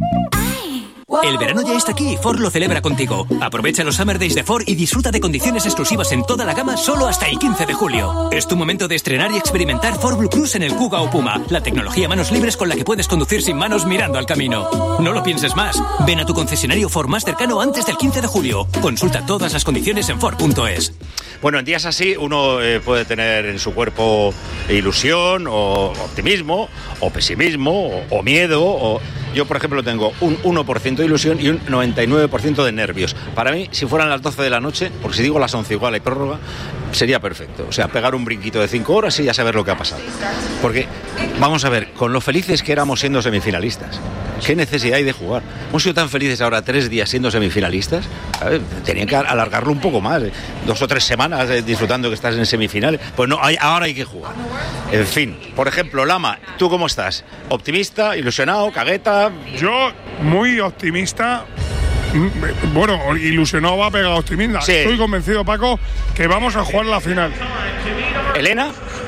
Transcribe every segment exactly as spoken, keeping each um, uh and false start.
El verano ya está aquí y Ford lo celebra contigo. Aprovecha los Summer Days de Ford y disfruta de condiciones exclusivas en toda la gama solo hasta el quince de julio. Es tu momento de estrenar y experimentar Ford Blue Cruise en el Kuga o Puma, la tecnología manos libres con la que puedes conducir sin manos mirando al camino. No lo pienses más. Ven a tu concesionario Ford más cercano antes del quince de julio. Consulta todas las condiciones en Ford punto es. Bueno, en días así uno eh, puede tener en su cuerpo ilusión o optimismo o pesimismo o, o miedo. O... Yo, por ejemplo, tengo un uno por ciento de ilusión y un noventa y nueve por ciento de nervios. Para mí, si fueran las doce de la noche, porque si digo las once igual hay prórroga, sería perfecto. O sea, pegar un brinquito de cinco horas y ya saber lo que ha pasado. Porque, vamos a ver, con lo felices que éramos siendo semifinalistas, ¿qué necesidad hay de jugar? Hemos sido tan felices ahora tres días siendo semifinalistas. A ver, tenían que alargarlo un poco más, eh, dos o tres semanas eh, disfrutando que estás en semifinales. Pues no, hay, ahora hay que jugar. En fin, por ejemplo, Lama, ¿tú cómo estás? ¿Optimista, ilusionado, cagueta? Yo, muy optimista. Bueno, ilusionado va a pegar optimista. Sí. Estoy convencido, Paco, que vamos a jugar la final. ¿Elena?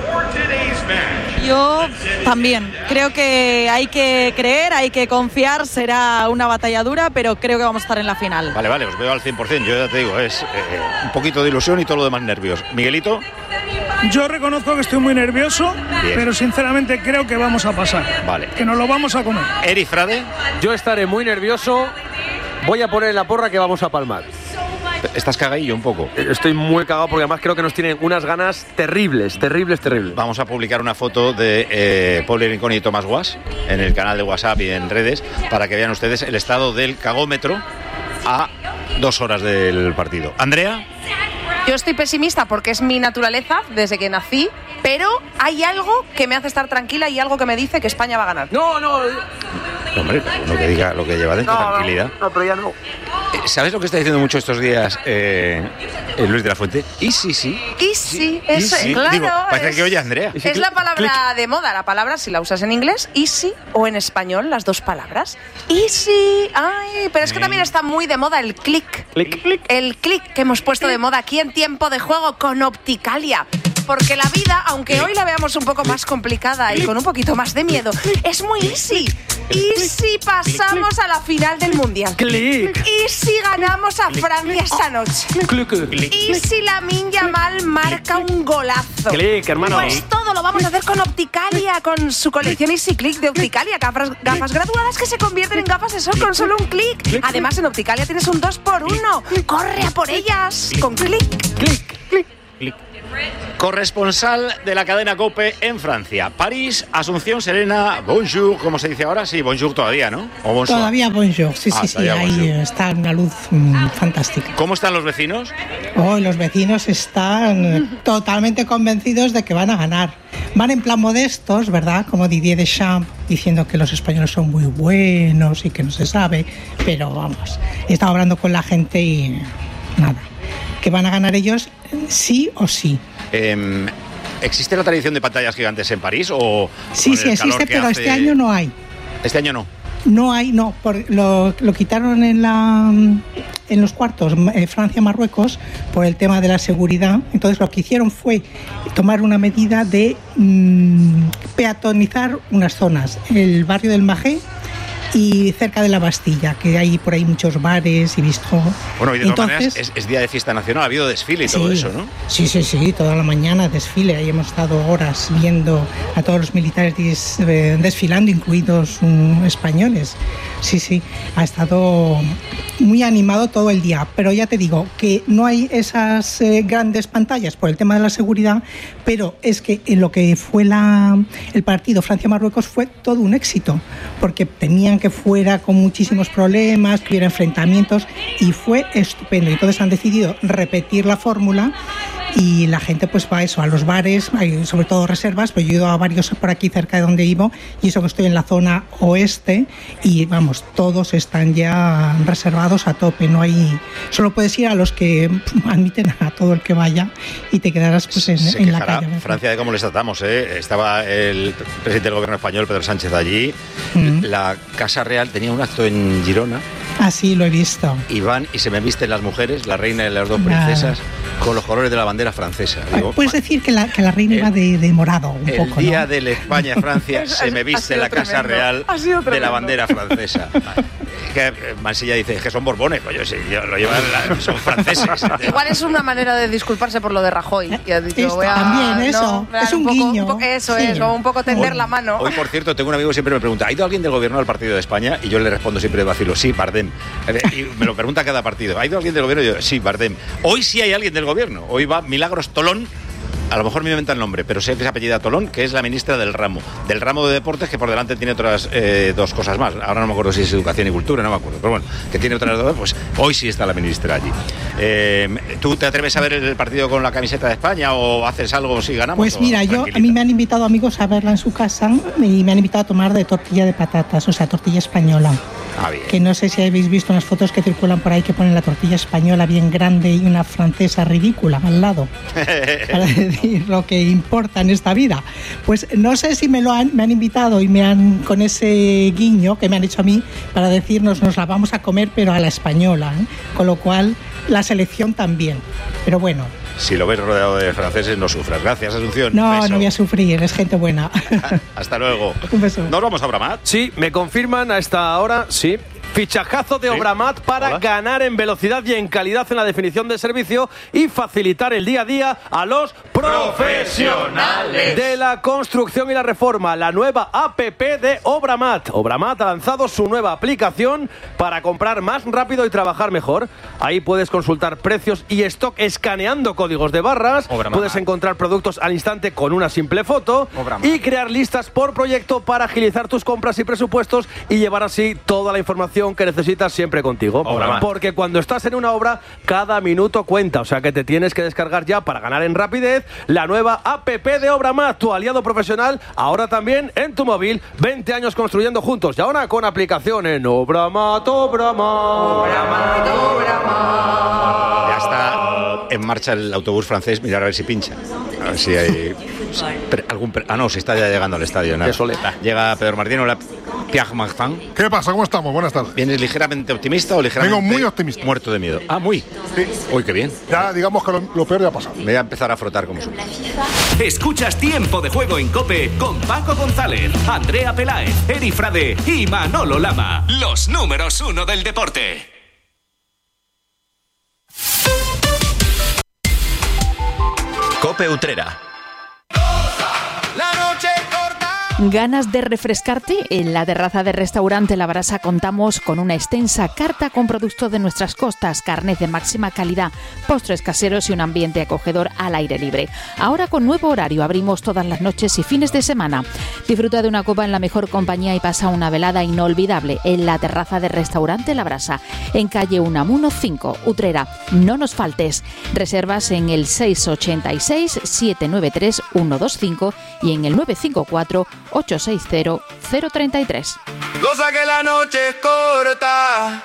Yo también. Creo que hay que creer, hay que confiar. Será una batalla dura, pero creo que vamos a estar en la final. Vale, vale, os veo al cien por ciento. Yo ya te digo, es eh, un poquito de ilusión y todo lo demás nervios. Miguelito. Yo reconozco que estoy muy nervioso, Bien. pero sinceramente creo que vamos a pasar. Vale. Que nos lo vamos a comer. Eri Frade. Yo estaré muy nervioso. Voy a poner en la porra que vamos a palmar. ¿Estás cagadillo un poco? Estoy muy cagado porque además creo que nos tienen unas ganas terribles, terribles, terribles. Vamos a publicar una foto de eh, Paul Rincón y Tomás Guas en el canal de WhatsApp y en redes para que vean ustedes el estado del cagómetro a dos horas del partido. Andrea. Yo estoy pesimista porque es mi naturaleza desde que nací, pero hay algo que me hace estar tranquila y algo que me dice que España va a ganar. No, no. No, hombre, lo que diga, lo que lleva dentro, no, tranquilidad. No, no, pero ya no. ¿Sabes lo que está diciendo mucho estos días eh, Luis de la Fuente? Y sí, sí. Y sí, eso es claro. Digo, parece es, que oye Andrea. Es la palabra click. De moda. La palabra, si la usas en inglés, easy, o en español, las dos palabras. Easy. Ay, pero es que también está muy de moda el click. Click, click. El click que hemos puesto de moda aquí en Tiempo de Juego con Opticalia. Porque la vida, aunque hoy la veamos un poco más complicada y con un poquito más de miedo, es muy easy. ¿Y si pasamos a la final del Mundial? Click. ¿Y si ganamos a Francia esta noche? Click. ¿Y si Lamine Yamal marca un golazo? Click, hermano. Pues todo lo vamos a hacer con Opticalia, con su colección Easy Click de Opticalia. Gafas, gafas graduadas que se convierten en gafas de sol con solo un clic. Además, en Opticalia tienes un dos por uno. ¡Corre a por ellas! Con click. Click, click, click. Corresponsal de la cadena COPE en Francia. París, Asunción, Serena, bonjour, ¿cómo se dice ahora? Sí, bonjour todavía, ¿no? ¿O bonsoir? Todavía bonjour, sí, ah, sí, sí, ahí bonjour. Está una luz mmm, fantástica. ¿Cómo están los vecinos? Oh, los vecinos están totalmente convencidos de que van a ganar. Van en plan modestos, ¿verdad? Como Didier Deschamps, diciendo que los españoles son muy buenos y que no se sabe, pero vamos, he estado hablando con la gente y nada, que van a ganar ellos sí o sí. Eh, ¿Existe la tradición de pantallas gigantes en París? O sí, sí existe, pero hace... este año no hay. ¿Este año no? No hay, no. Por, lo, lo quitaron en, la, en los cuartos eh, Francia-Marruecos por el tema de la seguridad. Entonces lo que hicieron fue tomar una medida de mmm, peatonizar unas zonas. El barrio del Magé y cerca de la Bastilla, que hay por ahí muchos bares y visto. Bueno, y de todas maneras es, es día de fiesta nacional, ha habido desfile y sí, todo eso, ¿no? Sí, sí, sí, toda la mañana desfile, ahí hemos estado horas viendo a todos los militares des, eh, desfilando, incluidos um, españoles. Sí, sí, ha estado muy animado todo el día, pero ya te digo que no hay esas eh, grandes pantallas por el tema de la seguridad, pero es que en lo que fue la, el partido Francia-Marruecos fue todo un éxito, porque tenían que fuera con muchísimos problemas, que hubiera enfrentamientos y fue estupendo. Entonces han decidido repetir la fórmula y la gente pues va a eso, a los bares, hay sobre todo reservas, pero yo he ido a varios por aquí cerca de donde vivo y eso que estoy en la zona oeste y vamos, todos están ya reservados a tope, no hay, solo puedes ir a los que admiten a todo el que vaya y te quedarás pues en, en la calle. Francia de cómo les tratamos, ¿eh? Estaba el presidente del gobierno español, Pedro Sánchez, allí, mm. la Casa Real tenía un acto en Girona. Ah, sí, lo he visto. Y van y se me visten las mujeres, la reina y las dos princesas. con los colores de la bandera francesa. Digo, puedes decir que la, que la reina iba de, de morado un el poco, día ¿no? de la España-Francia se me viste la Casa Real de la bandera francesa. Que Mansilla dice que son borbones, coño, sí, lo llevan, la, son franceses. Igual es una manera de disculparse por lo de Rajoy. Y ha dicho, voy a, también eso, no, es un, un poco, guiño. Un poco, eso sí. es, o un poco tender hoy, la mano. Hoy, por cierto, tengo un amigo que siempre me pregunta, ¿ha ido alguien del gobierno al partido de España? Y yo le respondo siempre de vacilo, sí, Bardem. Y me lo pregunta cada partido, ¿ha ido alguien del gobierno? Y yo, sí, Bardem. Hoy sí hay alguien del gobierno. Hoy va Milagros Tolón. A lo mejor me inventa el nombre, pero sé que es apellida Tolón, que es la ministra del ramo. Del ramo de deportes, que por delante tiene otras eh, dos cosas más. Ahora no me acuerdo si es educación y cultura, no me acuerdo. Pero bueno, que tiene otras dos, pues hoy sí está la ministra allí. Eh, ¿Tú te atreves a ver el partido con la camiseta de España o haces algo si ganamos? Pues mira, yo a mí me han invitado amigos a verla en su casa y me han invitado a tomar de tortilla de patatas, o sea, tortilla española. Ah, bien. Que no sé si habéis visto unas fotos que circulan por ahí que ponen la tortilla española bien grande y una francesa ridícula al lado. Para decir lo que importa en esta vida. Pues no sé si me lo han, me han invitado y me han, con ese guiño que me han hecho a mí, para decirnos nos la vamos a comer pero a la española, ¿eh? Con lo cual la selección también. Pero bueno. Si lo ves rodeado de franceses, no sufras. Gracias, Asunción. No, beso. no voy a sufrir, es gente buena. Hasta luego. Un beso. ¿Nos vamos a Obramat? Sí, me confirman a esta hora, sí. Fichajazo de ¿Sí? Obramat para Hola. ganar en velocidad y en calidad en la definición de servicio y facilitar el día a día a los profesionales de la construcción y la reforma. La nueva app de Obramat. Obramat ha lanzado su nueva aplicación para comprar más rápido y trabajar mejor. Ahí puedes consultar precios y stock escaneando códigos de barras. Obramat. Puedes encontrar productos al instante con una simple foto Obramat. y crear listas por proyecto para agilizar tus compras y presupuestos y llevar así toda la información que necesitas siempre contigo. Obramat. Porque cuando estás en una obra, cada minuto cuenta. O sea que te tienes que descargar ya para ganar en rapidez la nueva app de Obramat, tu aliado profesional, ahora también en tu móvil. veinte años construyendo juntos y ahora con aplicación en Obramat, Obramat. Obramat, Obramat. Ya está en marcha el autobús francés, mirar a ver si pincha. A ver si hay pre- algún pre- ah no, si está ya llegando al estadio, ¿no? Qué soleta. Llega Pedro Martín, hola Pierre Martin. ¿Qué pasa? ¿Cómo estamos? Buenas tardes. ¿Vienes ligeramente optimista o ligeramente Vengo muy optimista. muerto de miedo? Ah, muy. Sí. Uy, qué bien. Ya digamos que lo, lo peor ya ha pasado. Me voy a empezar a frotar como suelo. Escuchas Tiempo de Juego en COPE con Paco González, Andrea Peláez, Eri Frade y Manolo Lama. Los números uno del deporte. COPE Utrera. ¿Ganas de refrescarte? En la terraza del restaurante La Brasa contamos con una extensa carta con productos de nuestras costas, carnes de máxima calidad, postres caseros y un ambiente acogedor al aire libre. Ahora con nuevo horario, abrimos todas las noches y fines de semana. Disfruta de una copa en la mejor compañía y pasa una velada inolvidable en la terraza del restaurante La Brasa, en calle Unamuno cinco, Utrera. No nos faltes. Reservas en el seis ocho seis, siete nueve tres, uno dos cinco y en el nueve cinco cuatro, ocho seis cero, cero tres tres. Goza que la noche es corta.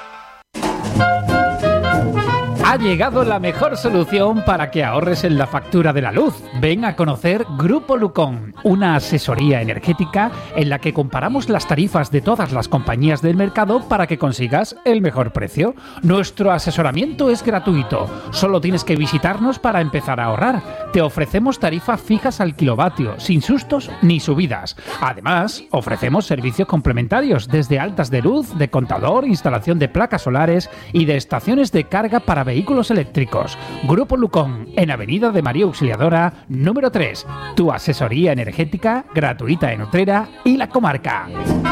Ha llegado la mejor solución para que ahorres en la factura de la luz. Ven a conocer Grupo Lucón, una asesoría energética en la que comparamos las tarifas de todas las compañías del mercado para que consigas el mejor precio. Nuestro asesoramiento es gratuito, solo tienes que visitarnos para empezar a ahorrar. Te ofrecemos tarifas fijas al kilovatio, sin sustos ni subidas. Además, ofrecemos servicios complementarios desde altas de luz, de contador, instalación de placas solares y de estaciones de carga para vehículos eléctricos. Grupo Lucón, en Avenida de María Auxiliadora, número tres. Tu asesoría energética gratuita en Utrera y la comarca.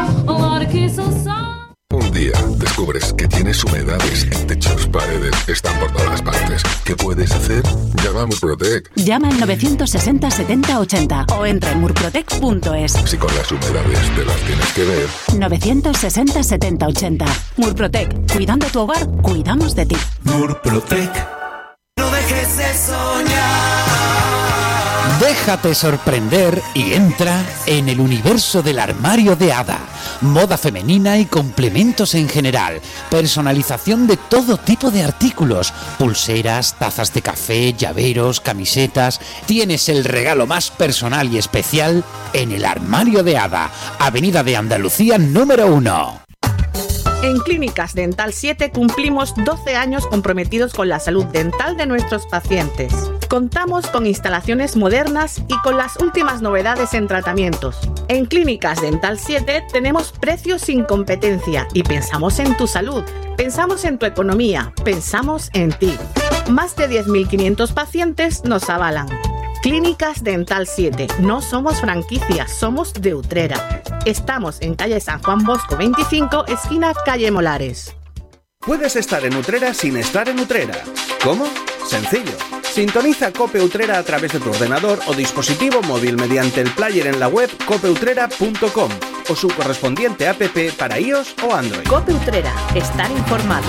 Un día descubres que tienes humedades en techos, paredes, están por todas partes. ¿Qué puedes hacer? Llama a Murprotec. Llama al novecientos sesenta, setenta, ochenta o entra en murprotec punto es. Si con las humedades te las tienes que ver. novecientos sesenta, setenta, ochenta. Murprotec. Cuidando tu hogar, cuidamos de ti. Murprotec. No dejes de soñar. Déjate sorprender y entra en el universo del armario de Ada. Moda femenina y complementos en general. Personalización de todo tipo de artículos. Pulseras, tazas de café, llaveros, camisetas. Tienes el regalo más personal y especial en el armario de Ada. Avenida de Andalucía número uno. En Clínicas Dental siete cumplimos doce años comprometidos con la salud dental de nuestros pacientes. Contamos con instalaciones modernas y con las últimas novedades en tratamientos. En Clínicas Dental siete tenemos precios sin competencia y pensamos en tu salud, pensamos en tu economía, pensamos en ti. Más de diez mil quinientos pacientes nos avalan. Clínicas Dental siete. No somos franquicias, somos de Utrera. Estamos en calle San Juan Bosco veinticinco, esquina calle Molares. Puedes estar en Utrera sin estar en Utrera. ¿Cómo? Sencillo. Sintoniza Cope Utrera a través de tu ordenador o dispositivo móvil mediante el player en la web cope utrera punto com o su correspondiente app para iOS o Android. Cope Utrera. Estar informado.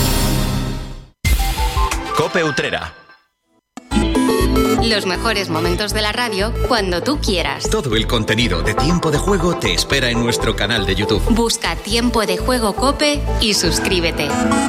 Cope Utrera. Los mejores momentos de la radio cuando tú quieras. Todo el contenido de Tiempo de Juego te espera en nuestro canal de YouTube. Busca Tiempo de Juego Cope y suscríbete.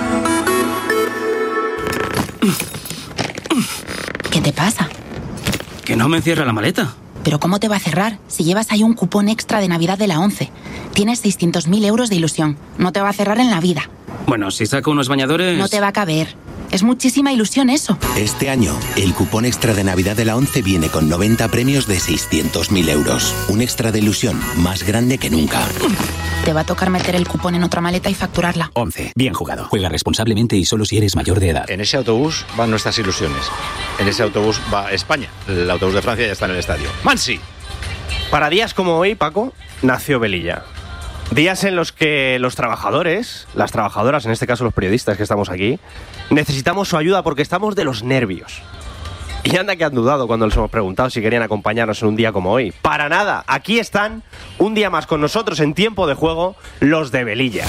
¿Qué te pasa? Que no me cierra la maleta. ¿Pero cómo te va a cerrar? Si llevas ahí un cupón extra de Navidad de la ONCE. Tienes seiscientos mil euros de ilusión. No te va a cerrar en la vida. Bueno, si saco unos bañadores... No te va a caber. Es muchísima ilusión eso. Este año, el cupón extra de Navidad de la ONCE viene con noventa premios de seiscientos mil euros. Un extra de ilusión más grande que nunca. Te va a tocar meter el cupón en otra maleta y facturarla. ONCE. Bien jugado. Juega responsablemente y solo si eres mayor de edad. En ese autobús van nuestras ilusiones. En ese autobús va España. El autobús de Francia ya está en el estadio. ¡Mansi! Para días como hoy, Paco, nació Velilla. Días en los que los trabajadores, las trabajadoras, en este caso los periodistas que estamos aquí, necesitamos su ayuda porque estamos de los nervios. Y anda que han dudado cuando les hemos preguntado si querían acompañarnos en un día como hoy. Para nada, aquí están, un día más con nosotros en Tiempo de Juego, los de Velilla.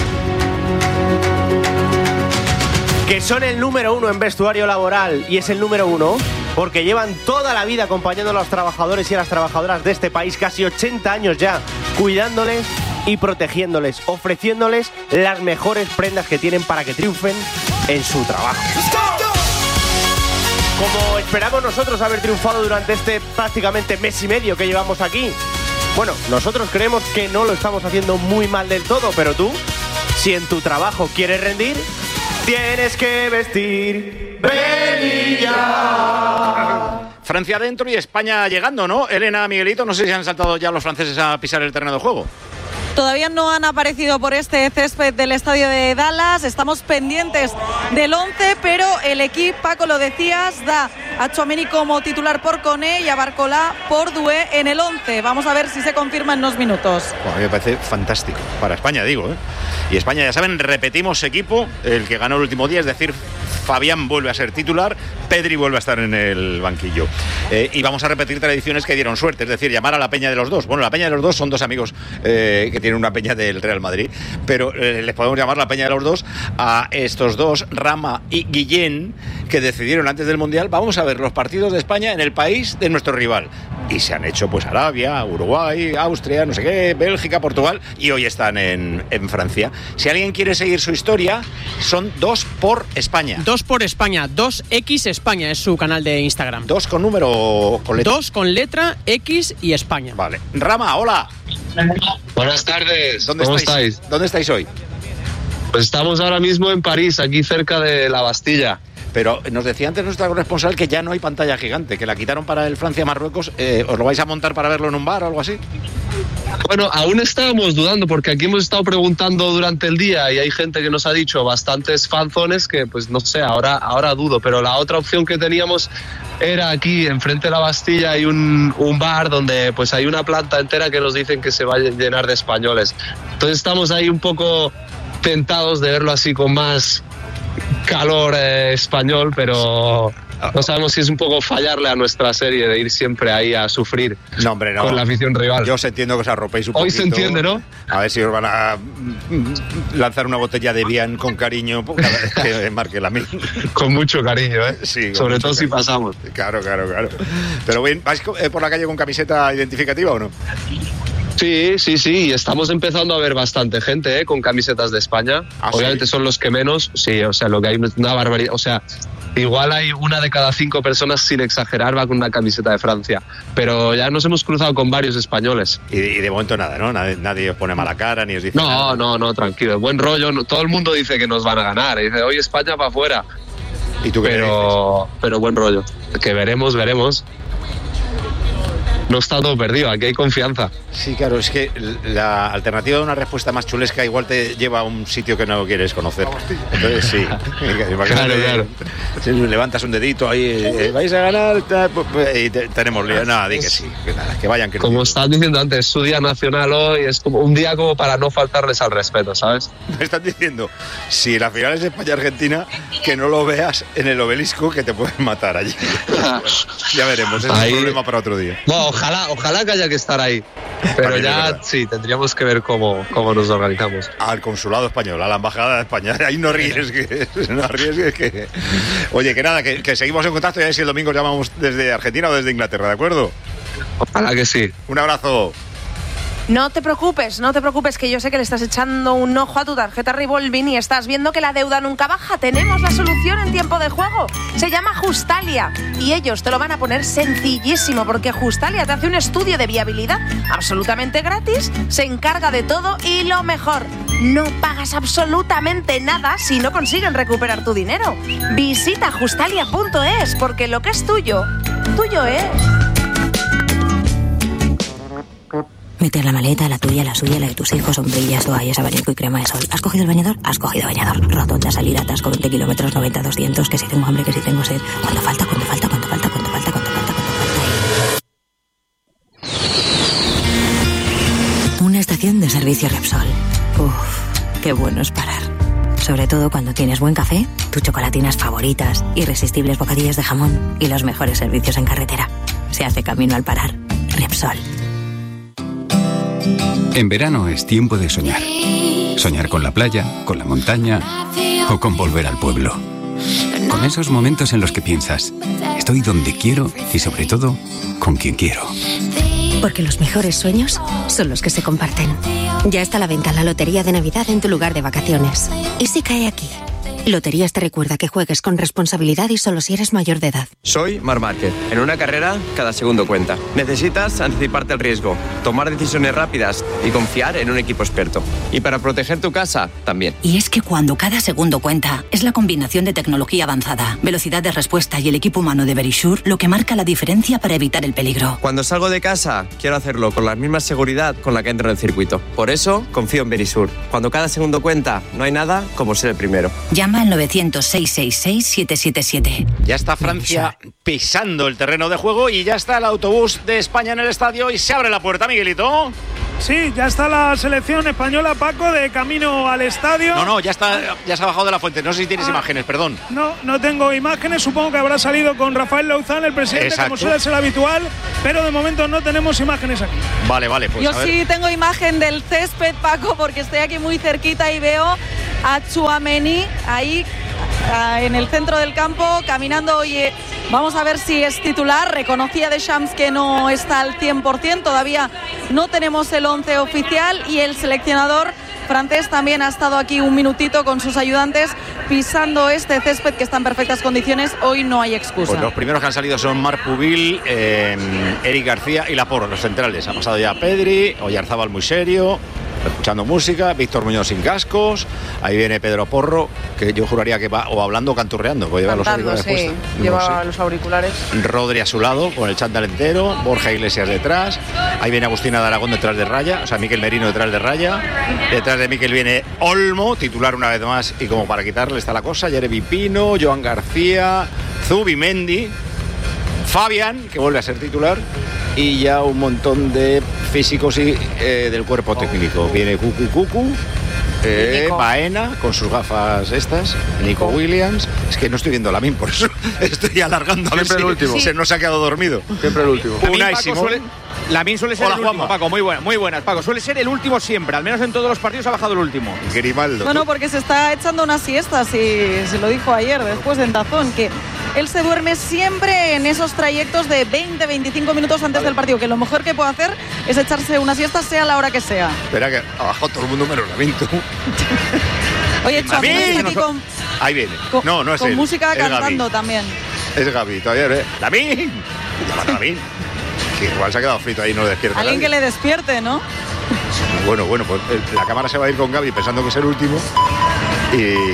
Que son el número uno en vestuario laboral, y es el número uno porque llevan toda la vida acompañando a los trabajadores y a las trabajadoras de este país, casi ochenta años ya, cuidándoles y protegiéndoles, ofreciéndoles las mejores prendas que tienen para que triunfen en su trabajo. Como esperamos nosotros haber triunfado durante este prácticamente mes y medio que llevamos aquí. Bueno, nosotros creemos que no lo estamos haciendo muy mal del todo, pero tú, si en tu trabajo quieres rendir, tienes que vestir Velilla. Francia adentro y España llegando, ¿no? Elena, Miguelito, no sé si han saltado ya los franceses a pisar el terreno de juego. Todavía no han aparecido por este césped del estadio de Dallas. Estamos pendientes del once, pero el equipo, Paco, lo decías, da a Tchouaméni como titular por Koné y a Barcola por Doué en el once. Vamos a ver si se confirma en unos minutos. Bueno, a mí me parece fantástico. Para España, digo, ¿eh? Y España, ya saben, repetimos equipo, el que ganó el último día, es decir, Fabián vuelve a ser titular, Pedri vuelve a estar en el banquillo. Eh, y vamos a repetir tradiciones que dieron suerte, es decir, llamar a la peña de los dos. Bueno, la peña de los dos son dos amigos eh, que tienen una peña del Real Madrid, pero eh, les podemos llamar la peña de los dos a estos dos, Rama y Guillén, que decidieron antes del Mundial, vamos a ver los partidos de España en el país de nuestro rival. Y se han hecho pues Arabia, Uruguay, Austria, no sé qué, Bélgica, Portugal, y hoy están en, en Francia. Si alguien quiere seguir su historia, son dos por España. Dos por España, dos equis España es su canal de Instagram. ¿Dos con número o con letra? Dos con letra, X y España. Vale. Rama, hola. Buenas tardes. ¿Dónde ¿Cómo estáis? estáis? ¿Dónde estáis hoy? Pues estamos ahora mismo en París, aquí cerca de la Bastilla. Pero nos decía antes nuestra corresponsal que ya no hay pantalla gigante, que la quitaron para el Francia-Marruecos. Eh, ¿Os lo vais a montar para verlo en un bar o algo así? Bueno, aún estábamos dudando porque aquí hemos estado preguntando durante el día y hay gente que nos ha dicho bastantes fanzones que, pues no sé, ahora, ahora dudo. Pero la otra opción que teníamos era aquí, enfrente de la Bastilla, hay un, un bar donde pues hay una planta entera que nos dicen que se va a llenar de españoles. Entonces estamos ahí un poco tentados de verlo así con más calor eh, español, pero no sabemos si es un poco fallarle a nuestra serie de ir siempre ahí a sufrir no, hombre, no. con la afición rival. Yo os entiendo que os arropéis un poquito. Hoy se entiende, ¿no? A ver si os van a lanzar una botella de Vian con cariño cada vez que marque la mil. Con mucho cariño, ¿eh? Sí, sobre mucho todo cariño. Si pasamos. Claro, claro, claro. Pero bien, ¿vais por la calle con camiseta identificativa o no? Sí, sí, sí, y estamos empezando a ver bastante gente ¿eh? con camisetas de España. ¿Ah, obviamente sí? Son los que menos, sí, o sea, lo que hay una barbaridad, o sea, igual hay una de cada cinco personas, sin exagerar, va con una camiseta de Francia. Pero ya nos hemos cruzado con varios españoles. Y, y de momento nada, ¿no? Nadie, nadie os pone mala cara ni os dice No, nada. no, no, tranquilo. Buen rollo. No, todo el mundo dice que nos van a ganar. Dice, hoy España para afuera. ¿Y tú qué pero, pero buen rollo. Que veremos, veremos. No está todo perdido, aquí hay confianza. Sí, claro, es que la alternativa de una respuesta más chulesca igual te lleva a un sitio que no quieres conocer. Entonces sí, claro, claro. Si levantas un dedito ahí, eh, vais a ganar, ta, y te, tenemos lío. Nada, di que sí, que nada, que vayan. Que como no. estabas diciendo antes, es su día nacional hoy, es como un día como para no faltarles al respeto, ¿sabes? Me están diciendo, si la final es España-Argentina, que no lo veas en el obelisco, que te pueden matar allí. Ya veremos, es ahí, un problema para otro día. Bueno, ojalá, ojalá que haya que estar ahí. Pero También ya sí, tendríamos que ver cómo, cómo nos organizamos. Al consulado español, a la embajada de España. Ahí no arriesgues, no arriesgues que... Oye, que nada, que, que seguimos en contacto y a ver si el domingo llamamos desde Argentina o desde Inglaterra, ¿de acuerdo? Ojalá que sí. Un abrazo. No te preocupes, no te preocupes, que yo sé que le estás echando un ojo a tu tarjeta Revolving y estás viendo que la deuda nunca baja. Tenemos la solución en tiempo de juego. Se llama Justalia y ellos te lo van a poner sencillísimo porque Justalia te hace un estudio de viabilidad absolutamente gratis, se encarga de todo y lo mejor, no pagas absolutamente nada si no consiguen recuperar tu dinero. Visita justalia punto es porque lo que es tuyo, tuyo es. Meter la maleta, la tuya, la suya, la de tus hijos, sombrillas, toallas, abanico y crema de sol. ¿Has cogido el bañador? Has cogido bañador. Rotonda, salida, atasco, veinte kilómetros, noventa, doscientos, que si tengo hambre, que si tengo sed. ¿Cuánto falta? ¿Cuánto falta? ¿Cuánto falta? ¿Cuánto falta? ¿Cuánto falta? ¿Cuánto falta? Una estación de servicio Repsol. Uf, qué bueno es parar. Sobre todo cuando tienes buen café, tus chocolatinas favoritas, irresistibles bocadillas de jamón y los mejores servicios en carretera. Se hace camino al parar. Repsol. En verano es tiempo de soñar. Soñar con la playa, con la montaña o con volver al pueblo. Con esos momentos en los que piensas, estoy donde quiero y sobre todo, con quien quiero. Porque los mejores sueños son los que se comparten. Ya está a la venta la Lotería de Navidad en tu lugar de vacaciones. ¿Y si cae aquí? Loterías te recuerda que juegues con responsabilidad y solo si eres mayor de edad. Soy Marc Márquez. En una carrera, cada segundo cuenta. Necesitas anticiparte al riesgo, tomar decisiones rápidas y confiar en un equipo experto. Y para proteger tu casa, también. Y es que cuando cada segundo cuenta, es la combinación de tecnología avanzada, velocidad de respuesta y el equipo humano de Verisure lo que marca la diferencia para evitar el peligro. Cuando salgo de casa, quiero hacerlo con la misma seguridad con la que entro en el circuito. Por eso, confío en Verisure. Cuando cada segundo cuenta, no hay nada como ser el primero. Llama al novecientos, seiscientos sesenta y seis, siete siete siete. Ya está Francia pisando el terreno de juego y ya está el autobús de España en el estadio y se abre la puerta, Miguelito. Sí, ya está la selección española, Paco, de camino al estadio. No, no, ya está, ya se ha bajado de la fuente. No sé si tienes ah, imágenes, perdón. No, no tengo imágenes. Supongo que habrá salido con Rafael Lauzán, el presidente, Exacto. como suele ser habitual. Pero de momento no tenemos imágenes aquí. Vale, vale. Pues Yo a ver. sí tengo imagen del césped, Paco, porque estoy aquí muy cerquita y veo a Tchouaméni ahí en el centro del campo caminando. Oye, vamos a ver si es titular. Reconocía Deschamps que no está al cien por ciento, todavía no tenemos el once oficial y el seleccionador francés también ha estado aquí un minutito con sus ayudantes pisando este césped que está en perfectas condiciones. Hoy no hay excusa. Pues los primeros que han salido son Marc Pubil, eh, Eric García y Laporte, los centrales. Ha pasado ya Pedri, Oyarzábal muy serio, escuchando música, Víctor Muñoz sin cascos, ahí viene Pedro Porro, que yo juraría que va o hablando o canturreando, porque lleva Cantando, los auriculares sí, puestos. lleva No sé. los auriculares. Rodri a su lado, con el chándal entero, Borja Iglesias detrás, ahí viene Agustina de Aragón detrás de Raya, o sea, Miquel Merino detrás de Raya, detrás de Miquel viene Olmo, titular una vez más, y como para quitarle está la cosa, Jeremy Pino, Joan García, Zubimendi, Fabián, que vuelve a ser titular, y ya un montón de físicos y eh, del cuerpo técnico. Viene Cucu Cucu, eh, Baena, con sus gafas estas, Nico Williams. Es que no estoy viendo la M I M, por eso estoy alargando a ver Siempre si el último. se nos ha quedado dormido. Siempre el último. Unai Simón. La M I M suele ser Hola, el último, Juanma. Paco, muy buena, muy buenas, Paco. Suele ser el último siempre, al menos en todos los partidos ha bajado el último. Grimaldo. Bueno, porque se está echando unas siestas y se lo dijo ayer después en Dazón, que él se duerme siempre en esos trayectos de veinte, veinticinco minutos antes del partido, que lo mejor que puede hacer es echarse una siesta sea la hora que sea. Espera que abajo todo el mundo menos la M I M. Oye, Tchouaméni está aquí con, Ahí viene. Con, no, no es Con él, música es cantando Gaby. también. Es Gaby, todavía no es. ¡Lamin! Llama a Lamin. Que igual se ha quedado frito ahí y no despierta. Alguien nadie. que le despierte, ¿no? Bueno, bueno, pues eh, la cámara se va a ir con Gaby pensando que es el último. Y,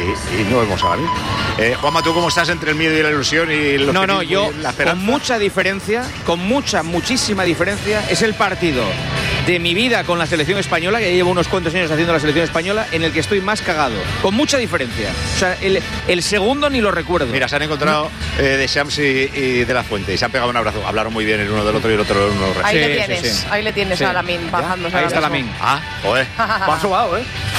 y no vemos a Gaby. Eh, Juanma, ¿tú cómo estás entre el miedo y la ilusión y los No, no, yo la esperanza? con mucha diferencia, con mucha, muchísima diferencia, es el partido de mi vida con la selección española, que ya llevo unos cuantos años haciendo la selección española, en el que estoy más cagado. Con mucha diferencia. O sea, el, el segundo ni lo recuerdo. Mira, se han encontrado eh, de Shams y, y de la Fuente y se han pegado un abrazo. Hablaron muy bien el uno del otro y el otro del uno. Ahí sí, le tienes, sí, sí. ahí le tienes Sí. a Lamin bajándose. Ahí está Lamin. Ah, joder. Paso va, ¿eh?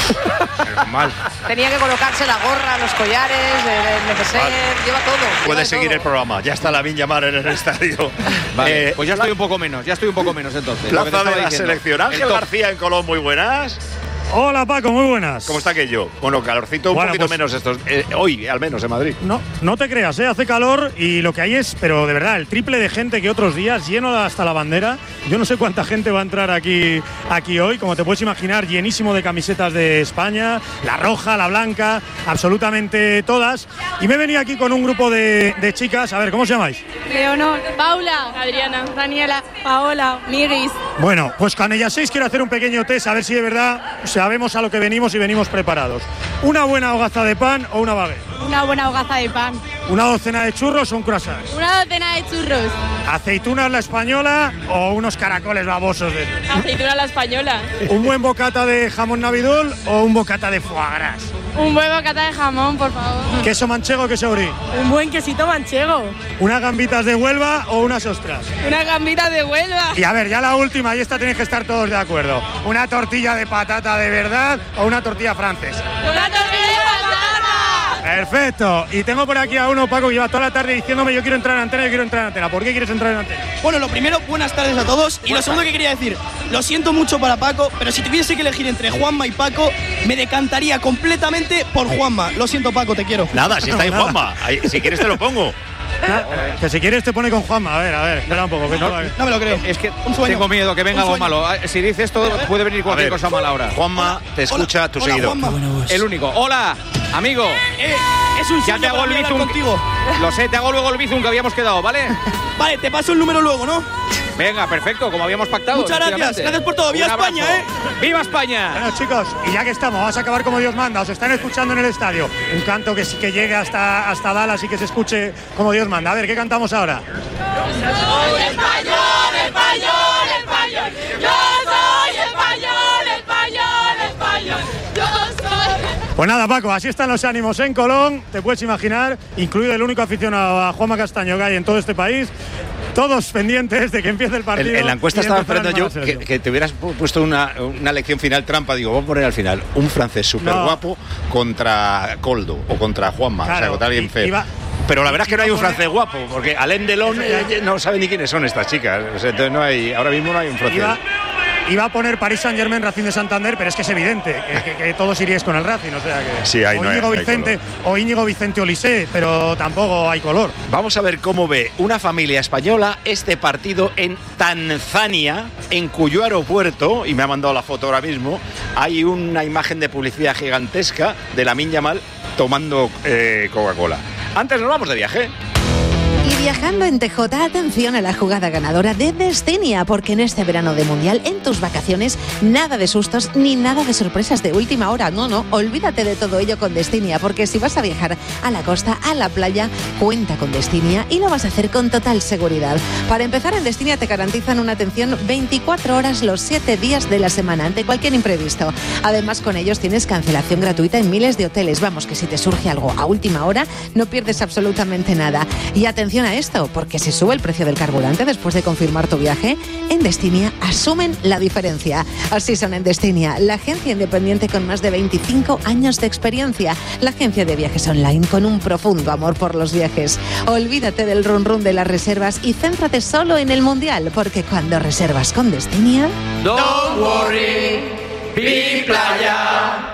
Menos mal. Tenía que colocarse la gorra, los collares, el neceser, Vale. lleva todo. Puedes lleva seguir todo. el programa. Ya está Lamin llamar en el estadio. Vale, Eh, pues ya estoy un poco menos, ya estoy un poco menos entonces. lo que te Plaza de estaba la diciendo. selección. Ángel El top. García en Colón, muy buenas. Hola Paco, muy buenas. ¿Cómo está aquello? Bueno, calorcito un Bueno, poquito pues- menos estos. eh, hoy, al menos, en Madrid. No, no te creas, ¿eh? Hace calor y lo que hay es, pero de verdad, el triple de gente que otros días, lleno hasta la bandera. Yo no sé cuánta gente va a entrar aquí, aquí hoy, como te puedes imaginar, llenísimo de camisetas de España, la roja, la blanca, absolutamente todas. Y me he venido aquí con un grupo de, de chicas, a ver, ¿cómo os llamáis? Leonor, Paula, Adriana, Daniela, Paola, Miguis. Bueno, pues con ellas seis quiero hacer un pequeño test, a ver si de verdad sabemos a lo que venimos y venimos preparados. ¿Una buena hogaza de pan o una baguette? Una buena hogaza de pan. ¿Una docena de churros o un croissant? Una docena de churros. ¿Aceitunas la española o unos caracoles babosos de... Aceituna a la española. ¿Un buen bocata de jamón navidul o un bocata de foie gras? Un buen bocata de jamón, por favor. ¿Queso manchego o queso brie? Un buen quesito manchego. ¿Unas gambitas de Huelva o unas ostras? Una gambita de Huelva. Y a ver, ya la última, y esta tenéis que estar todos de acuerdo. ¿Una tortilla de patata de verdad o una tortilla francesa? Una tortilla de patata. Perfecto. Y tengo por aquí a uno, Paco, que lleva toda la tarde diciéndome yo quiero entrar en antena, yo quiero entrar en antena. ¿Por qué quieres entrar en antena? Bueno, lo primero, buenas tardes a todos. Y lo segundo que quería decir, lo siento mucho para Paco, pero si tuviese que elegir entre Juanma y Paco, me decantaría completamente por Juanma. Lo siento, Paco, te quiero. Nada, si está ahí Nada. Juanma. Ahí, si quieres te lo pongo. Que si quieres te pone con Juanma. A ver, a ver, espera un poco. Que No, no, No me lo creo. Es que Un sueño. tengo miedo que venga Un algo sueño. malo. Ah, Si dices esto, puede venir A cualquier ver, cosa mala ahora. Juanma, te escucha tu Hola, seguidor. Juanma. El único. Hola, amigo. Eh, es un Ya sueño te hago para el mí hablar bizum. contigo. Lo sé, te hago luego el bizum que habíamos quedado, ¿vale? Vale, te paso el número luego, ¿no? Venga, perfecto, como habíamos pactado. Muchas gracias, efectivamente. gracias por todo. ¡Viva Un abrazo. España, eh! ¡Viva España! Bueno, chicos, y ya que estamos, vamos a acabar como Dios manda. Os están escuchando en el estadio. Un canto que sí que llegue hasta, hasta Dallas y que se escuche como Dios manda. A ver, ¿qué cantamos ahora? Soy español, español, español. Yo soy español, español, español. Yo soy. Pues nada, Paco, así están los ánimos en Colón. Te puedes imaginar, incluido el único aficionado a Juanma Castaño que hay en todo este país. Todos pendientes de que empiece el partido. En, en la encuesta y de estaba empezar a esperando yo animar a la que, selección. que te hubieras pu- puesto una, una lección final trampa. Digo, vamos a poner al final un francés súper No. guapo contra Coldo o contra Juanma, o sea, Claro, contra alguien y- feo. iba- Pero la verdad es que no hay un iba a poner- francés guapo, porque Alain Delon eh, no sabe ni quiénes son estas chicas. O sea, entonces no hay, ahora mismo no hay un francés. Iba, iba a poner Paris Saint Germain Racing de Santander, pero es que es evidente que, que- que todos iríais con el Racing. O sea que. Sí, ahí o no hay- Íñigo no hay Vicente o Íñigo Vicente Olise, pero tampoco hay color. Vamos a ver cómo ve una familia española este partido en Tanzania, en cuyo aeropuerto, y me ha mandado la foto ahora mismo, hay una imagen de publicidad gigantesca de Lamine Yamal tomando eh, Coca-Cola. Antes nos vamos de viaje. Y viajando en T J, atención a la jugada ganadora de Destinia, porque en este verano de Mundial, en tus vacaciones, nada de sustos ni nada de sorpresas de última hora. No, no, olvídate de todo ello con Destinia, porque si vas a viajar a la costa, a la playa, cuenta con Destinia y lo vas a hacer con total seguridad. Para empezar, en Destinia te garantizan una atención veinticuatro horas los siete días de la semana ante cualquier imprevisto. Además, con ellos tienes cancelación gratuita en miles de hoteles. Vamos, que si te surge algo a última hora, no pierdes absolutamente nada. Y atención a esto, porque si sube el precio del carburante después de confirmar tu viaje, en Destinia asumen la diferencia. Así son en Destinia, la agencia independiente con más de veinticinco años de experiencia, la agencia de viajes online con un profundo amor por los viajes. Olvídate del run run de las reservas y céntrate solo en el Mundial, porque cuando reservas con Destinia... Don't worry, ¡Vi playa!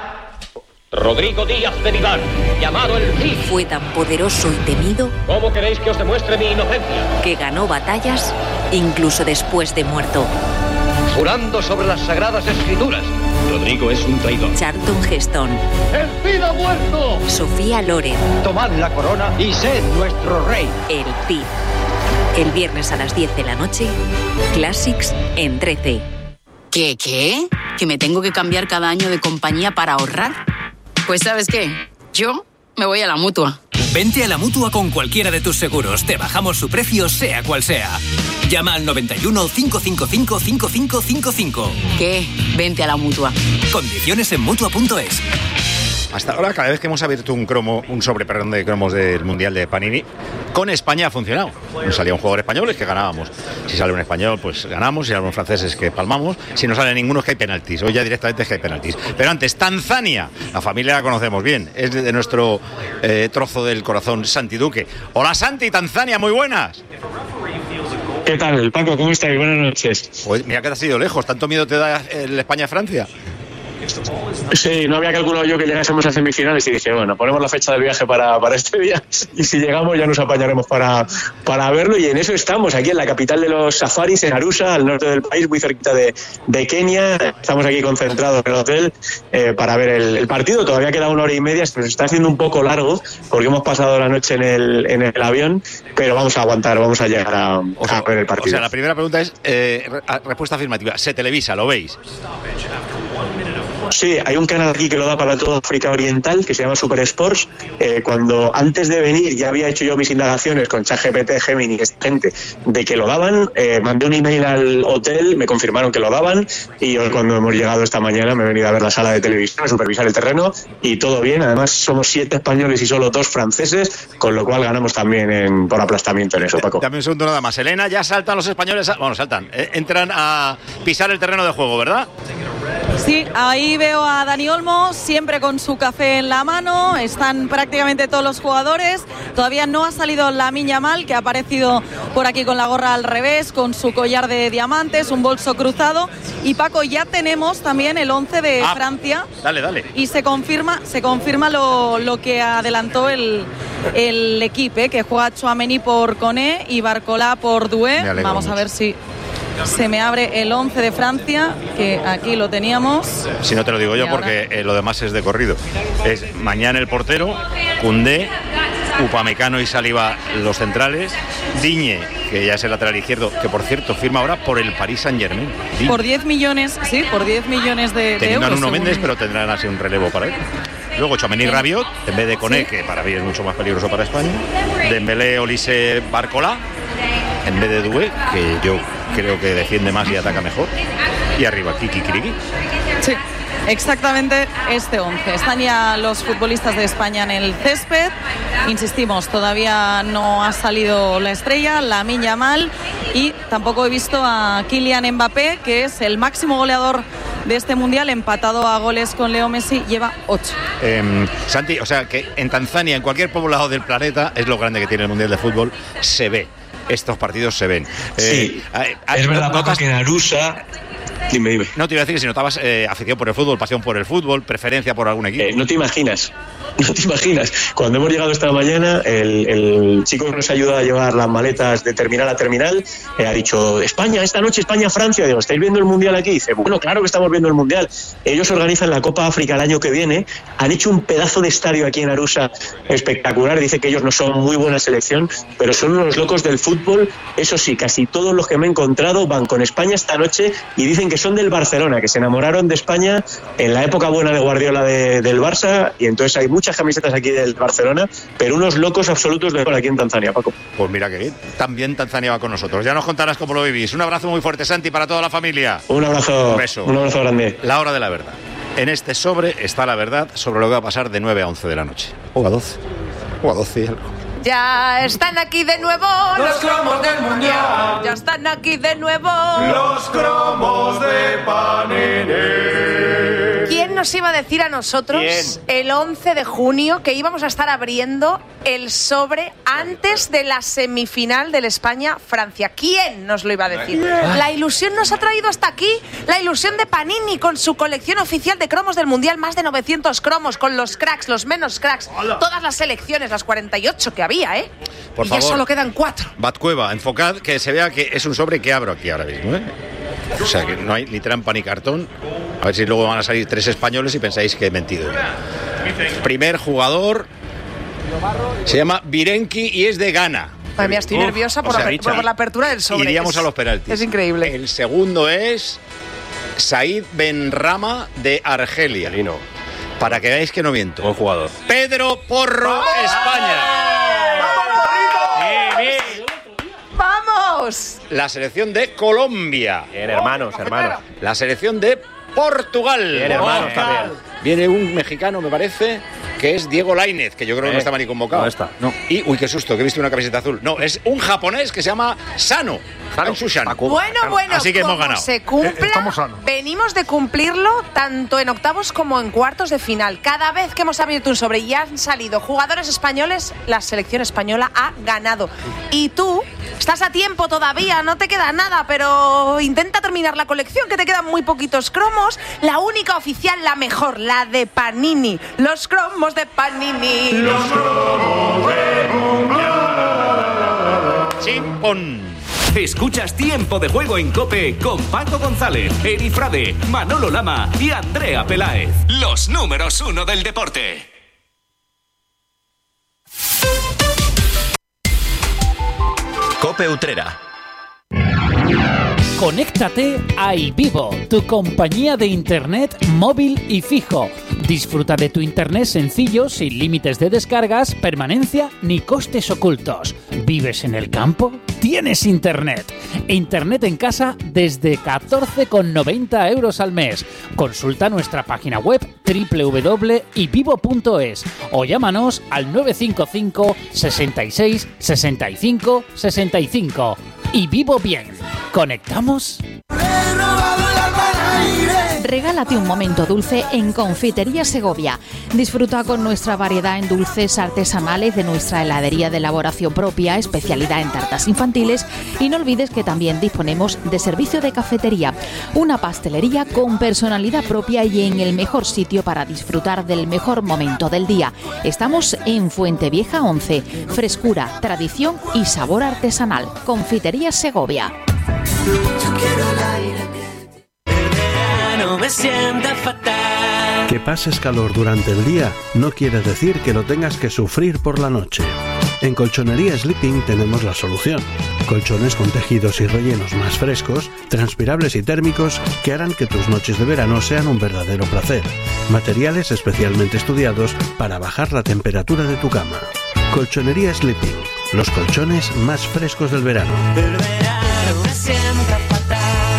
Rodrigo Díaz de Vivar, llamado el Cid. Fue tan poderoso y temido ¿Cómo queréis que os demuestre mi inocencia? que ganó batallas incluso después de muerto. Jurando sobre las sagradas escrituras Rodrigo es un traidor. Charlton Heston. ¡El Cid ha muerto! Sofía Loren. Tomad la corona y sed nuestro rey. El Cid. El viernes a las diez de la noche, Classics en trece. ¿Qué, qué? ¿Que me tengo que cambiar cada año de compañía para ahorrar? Pues ¿sabes qué? Yo me voy a la Mutua. Vente a la Mutua con cualquiera de tus seguros. Te bajamos su precio, sea cual sea. Llama al noventa y uno, cinco cinco cinco, cinco cinco cinco cinco. ¿Qué? Vente a la Mutua. Condiciones en Mutua punto es. Hasta ahora, cada vez que hemos abierto un cromo, un sobre, perdón, de cromos del Mundial de Panini, con España ha funcionado. Nos salía un jugador español, es que ganábamos. Si sale un español, pues ganamos. Si sale un francés, es que palmamos. Si no sale ninguno, es que hay penaltis. Hoy ya directamente es que hay penaltis. Pero antes, Tanzania. La familia la conocemos bien. Es de, de nuestro eh, trozo del corazón, Santi Duque. Hola, Santi, Tanzania, muy buenas. ¿Qué tal, Paco? ¿Cómo estáis? Buenas noches. Pues mira que te has ido lejos. ¿Tanto miedo te da el España-Francia? Sí, no había calculado yo que llegásemos a semifinales y dije, bueno, ponemos la fecha del viaje para, para este día y si llegamos ya nos apañaremos para, para verlo, y en eso estamos, aquí en la capital de los safaris, en Arusha, al norte del país, muy cerquita de, de Kenia. Estamos aquí concentrados en el hotel eh, para ver el, el partido. Todavía queda una hora y media, pero se está haciendo un poco largo porque hemos pasado la noche en el, en el avión, pero vamos a aguantar, vamos a llegar a, o sea, a ver el partido. O sea, la primera pregunta es, eh, respuesta afirmativa, ¿se televisa? ¿Lo veis? Sí, hay un canal aquí que lo da para toda África Oriental que se llama Super Sports. Eh, cuando antes de venir ya había hecho yo mis indagaciones con ChatGPT, Gemini, gente, de que lo daban, eh, mandé un email al hotel, me confirmaron que lo daban, y hoy cuando hemos llegado esta mañana me he venido a ver la sala de televisión, a supervisar el terreno, y todo bien. Además somos siete españoles y solo dos franceses, con lo cual ganamos también en, por aplastamiento en eso, Paco. Dame un segundo nada más. Elena, ya saltan los españoles, a, bueno, saltan, eh, entran a pisar el terreno de juego, ¿verdad? Sí, ahí veo a Dani Olmo, siempre con su café en la mano. Están prácticamente todos los jugadores. Todavía no ha salido Lamine Yamal, que ha aparecido por aquí con la gorra al revés, con su collar de diamantes, un bolso cruzado. Y Paco, ya tenemos también el once de ah, Francia. Dale, dale. Y se confirma, se confirma lo, lo que adelantó el, el equipo, ¿eh? Que juega Tchouaméni por Koné y Barcola por Doué. Vamos mucho. A ver si se me abre el once de Francia, que aquí lo teníamos. Si no te lo digo yo, ahora... porque eh, lo demás es de corrido. Es mañana el portero, Koundé, Upamecano y Saliba los centrales, Digne, que ya es el lateral izquierdo, que por cierto firma ahora por el Paris Saint-Germain. Digne. Por diez millones, sí, por diez millones de, de euros. Tendrán uno Méndez, pero tendrán así un relevo para él. Luego Tchouaméni, Rabiot, en vez de Koné, sí, que para mí es mucho más peligroso para España. Dembélé, Olise, Barcola, en vez de Doué, que yo creo que defiende más y ataca mejor. Y arriba, Kiki Kiriki. Sí, exactamente este once. Están ya los futbolistas de España en el césped. Insistimos, todavía no ha salido la estrella, Lamine Yamal, y tampoco he visto a Kylian Mbappé, que es el máximo goleador de este mundial, empatado a goles con Leo Messi, lleva ocho. Eh, Santi, o sea que en Tanzania, en cualquier poblado del planeta, es lo grande que tiene el mundial de fútbol, se ve. Estos partidos se ven. Sí, eh, es verdad, notas... Paco, que en Arusha... Dime, dime. No, te iba a decir que si notabas eh, afición por el fútbol, pasión por el fútbol, preferencia por algún equipo. Eh, no te imaginas. No te imaginas. Cuando hemos llegado esta mañana, el, el chico que nos ayuda a llevar las maletas de terminal a terminal eh, ha dicho, España, esta noche España-Francia. Digo, ¿estáis viendo el Mundial aquí? Dice, bueno, claro que estamos viendo el Mundial. Ellos organizan la Copa África el año que viene. Han hecho un pedazo de estadio aquí en Arusha espectacular. Dice que ellos no son muy buena selección, pero son unos locos del fútbol. Eso sí, casi todos los que me he encontrado van con España esta noche y dicen que son del Barcelona, que se enamoraron de España en la época buena de Guardiola de, del Barça, y entonces hay muchas camisetas aquí del Barcelona, pero unos locos absolutos de por aquí en Tanzania, Paco. Pues mira que bien, también Tanzania va con nosotros. Ya nos contarás cómo lo vivís. Un abrazo muy fuerte, Santi, para toda la familia. Un abrazo. Un beso. Un abrazo grande. La hora de la verdad. En este sobre está la verdad sobre lo que va a pasar de nueve a once de la noche. O a doce. O a doce y algo. Ya están aquí de nuevo los cromos del mundial. Ya están aquí de nuevo los cromos de Panini. ¿Quién nos iba a decir a nosotros ¿Quién? el once de junio que íbamos a estar abriendo el sobre antes de la semifinal del España-Francia? ¿Quién nos lo iba a decir? La ilusión nos ha traído hasta aquí, la ilusión de Panini con su colección oficial de cromos del mundial, más de novecientos cromos con los cracks, los menos cracks, todas las selecciones, las cuarenta y ocho que había, ¿eh? Por y favor, ya solo quedan cuatro. Batcueva, enfocad que se vea que es un sobre que abro aquí ahora mismo, ¿eh? O sea, que no hay ni trampa ni cartón. A ver si luego van a salir tres españoles y pensáis que he mentido. Primer jugador se llama Virenki y es de Ghana. Madre mía, estoy Uf, nerviosa por, o sea, la, por la apertura del sobre. Iríamos es, a los penaltis. Es increíble. El segundo es Said Benrama de Argelia. Lino. Para que veáis que no miento. Buen jugador. Pedro Porro, ¡vamos! España. ¡Vamos, bien, bien! ¡Vamos! La selección de Colombia. Bien, hermanos, hermanos. La selección de Portugal. Bien, hermanos también. Viene un mexicano, me parece, que es Diego Lainez, que yo creo que Eh, no estaba ni convocado. no está, no. Y, uy, qué susto, que he visto una camiseta azul. No, es un japonés que se llama Sano. Sano Sushan. Bueno, bueno, Así que hemos como ganado. se cumpla, venimos de cumplirlo tanto en octavos como en cuartos de final. Cada vez que hemos abierto un sobre y han salido jugadores españoles, la selección española ha ganado. Y tú estás a tiempo todavía, no te queda nada, pero intenta terminar la colección, que te quedan muy poquitos cromos. La única oficial, la mejor, la de Panini. Los cromos de Panini. Los cromos de Mundial. Chimpón. Escuchas Tiempo de Juego en COPE con Paco González, Eri Frade, Manolo Lama y Andrea Peláez. Los números uno del deporte. COPE Utrera. Conéctate a iVivo, tu compañía de internet móvil y fijo. Disfruta de tu internet sencillo, sin límites de descargas, permanencia ni costes ocultos. ¿Vives en el campo? Tienes internet. Internet en casa desde catorce con noventa euros al mes. Consulta nuestra página web doble u doble u doble u punto ivivo punto es o llámanos al nueve cinco cinco, sesenta y seis, sesenta y cinco, sesenta y cinco. Y vivo bien. ¿Conectamos? Regálate un momento dulce en Confitería Segovia. Disfruta con nuestra variedad en dulces artesanales de nuestra heladería de elaboración propia, especialidad en tartas infantiles, y no olvides que también disponemos de servicio de cafetería, una pastelería con personalidad propia y en el mejor sitio para disfrutar del mejor momento del día. Estamos en Fuentevieja once. Frescura, tradición y sabor artesanal. Confitería Segovia. Me sienta fatal. Que pases calor durante el día no quiere decir que lo tengas que sufrir por la noche. En Colchonería Sleeping tenemos la solución. Colchones con tejidos y rellenos más frescos, transpirables y térmicos que harán que tus noches de verano sean un verdadero placer. Materiales especialmente estudiados para bajar la temperatura de tu cama. Colchonería Sleeping, los colchones más frescos del verano. El verano me sienta fatal.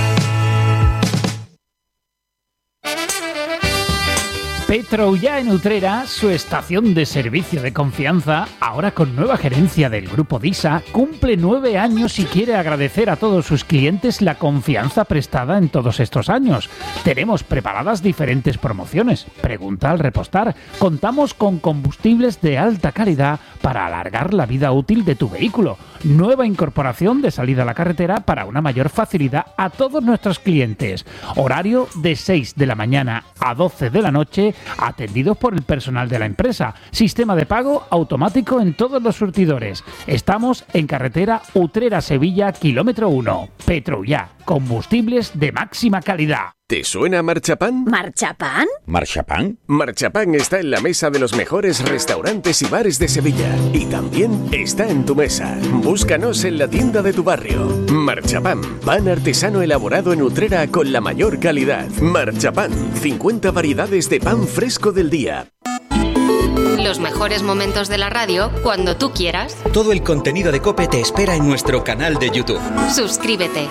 Petroullà en Utrera, su estación de servicio de confianza, ahora con nueva gerencia del Grupo DISA, cumple nueve años y quiere agradecer a todos sus clientes la confianza prestada en todos estos años. Tenemos preparadas diferentes promociones. Pregunta al repostar. Contamos con combustibles de alta calidad para alargar la vida útil de tu vehículo. Nueva incorporación de salida a la carretera para una mayor facilidad a todos nuestros clientes. Horario de seis de la mañana a doce de la noche, atendidos por el personal de la empresa. Sistema de pago automático en todos los surtidores. Estamos en carretera Utrera-Sevilla, kilómetro uno. Petroullà, combustibles de máxima calidad. ¿Te suena Marchapán? ¿Marchapán? ¿Marchapán? Marchapán está en la mesa de los mejores restaurantes y bares de Sevilla. Y también está en tu mesa. Búscanos en la tienda de tu barrio. Marchapán, pan artesano elaborado en Utrera con la mayor calidad. Marchapán, cincuenta variedades de pan fresco del día. Los mejores momentos de la radio cuando tú quieras. Todo el contenido de COPE te espera en nuestro canal de YouTube. Suscríbete.